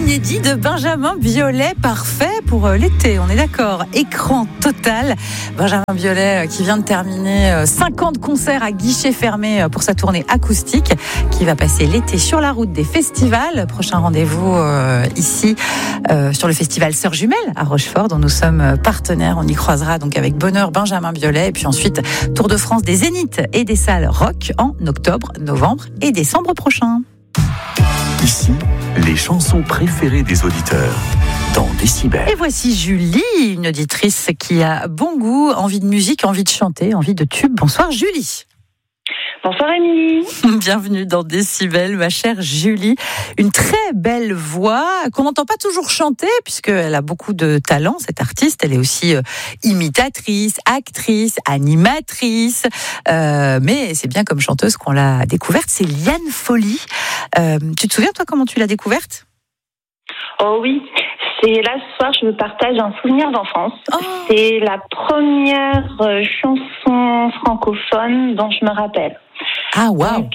inédit de Benjamin Biolay, parfait pour l'été, on est d'accord. Écran total. Benjamin Biolay qui vient de terminer 50 concerts à guichet fermé pour sa tournée acoustique qui va passer l'été sur la route des festivals. Prochain rendez-vous ici sur le festival Sœurs Jumelles à Rochefort dont nous sommes partenaires. On y croisera donc avec bonheur Benjamin Biolay et puis ensuite Tour de France des Zéniths et des salles rock en octobre, novembre et décembre prochain. Ici, les chansons préférées des auditeurs dans Décibel. Et voici Julie, une auditrice qui a bon goût, envie de musique, envie de chanter, envie de tube. Bonsoir Julie. Bonsoir Émilie. Bienvenue dans Décibel, ma chère Julie. Une très belle voix qu'on n'entend pas toujours chanter puisqu'elle a beaucoup de talent, cette artiste. Elle est aussi imitatrice, actrice, animatrice. Mais c'est bien comme chanteuse qu'on l'a découverte. C'est Liane Folly. Tu te souviens, toi, comment tu l'as découverte ? Oh oui, c'est là ce soir, je me partage un souvenir d'enfance. Oh. C'est la première chanson francophone dont je me rappelle. Ah, waouh. Donc,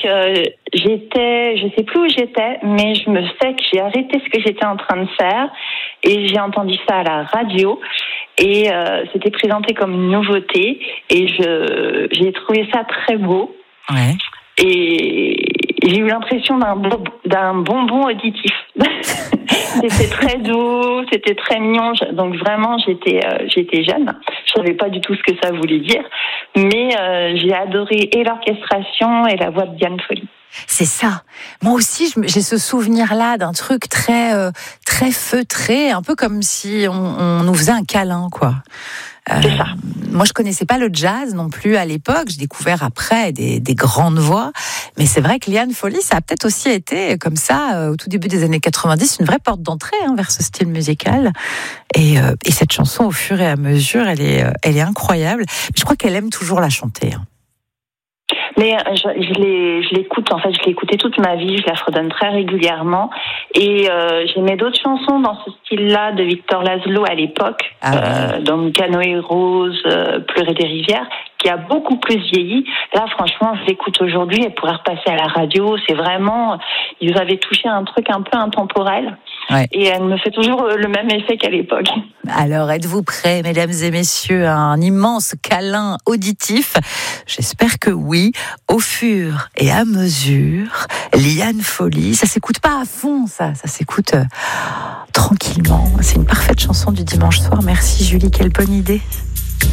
je sais plus où j'étais, mais je me sais que j'ai arrêté ce que j'étais en train de faire et j'ai entendu ça à la radio et c'était présenté comme une nouveauté et j'ai trouvé ça très beau. Ouais. Et j'ai eu l'impression d'un bonbon auditif. C'était très doux, c'était très mignon. Donc vraiment, j'étais jeune. Je savais pas du tout ce que ça voulait dire, mais j'ai adoré et l'orchestration et la voix de Liane Folly. C'est ça. Moi aussi, j'ai ce souvenir-là d'un truc très feutré, un peu comme si on nous faisait un câlin, quoi. C'est ça. Moi, je connaissais pas le jazz non plus à l'époque. J'ai découvert après des grandes voix. Mais c'est vrai que Liane Folly, ça a peut-être aussi été comme ça, au tout début des années 90, une vraie porte d'entrée vers ce style musical. Et cette chanson, au fur et à mesure, elle est incroyable. Je crois qu'elle aime toujours la chanter. Mais je l'écoute, en fait, je l'ai écoutée toute ma vie, je la fredonne très régulièrement. Et j'aimais d'autres chansons dans ce style-là de Victor Laszlo à l'époque, donc Canoë Rose, Pleurer des rivières, qui a beaucoup plus vieilli. Là, franchement, je l'écoute aujourd'hui, elle pourrait repasser à la radio. C'est vraiment, ils avaient touché un truc un peu intemporel. Ouais. Et elle me fait toujours le même effet qu'à l'époque. Alors, êtes-vous prêts, mesdames et messieurs, à un immense câlin auditif ? J'espère que oui. Au fur et à mesure, Liane Folly, ça s'écoute pas à fond, ça s'écoute tranquillement. C'est une parfaite chanson du dimanche soir. Merci Julie, quelle bonne idée.